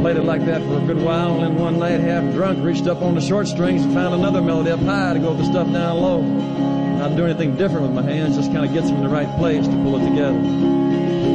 played it like that for a good while, and then one night, half drunk, reached up on the short strings and found another melody up high to go with the stuff down low. Not do anything different with my hands, just kind of gets them in the right place to pull it together.